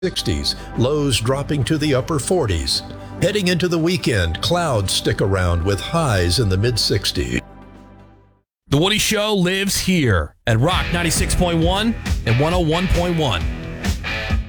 60s, lows dropping to the upper 40s. Heading into the weekend, clouds stick around with highs in the mid-60s. The Woody Show lives here at Rock 96.1 and 101.1.